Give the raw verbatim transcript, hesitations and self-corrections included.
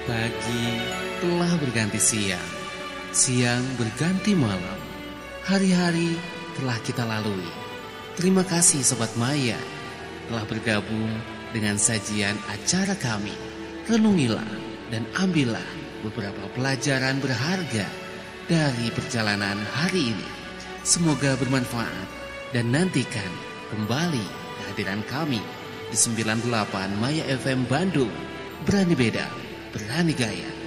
Pagi telah berganti siang, siang berganti malam. Hari-hari telah kita lalui. Terima kasih Sobat Maya telah bergabung dengan sajian acara kami. Renungilah dan ambillah beberapa pelajaran berharga dari perjalanan hari ini. Semoga bermanfaat dan nantikan kembali kehadiran kami di sembilan puluh delapan Maya F M Bandung. Berani beda, berani gaya.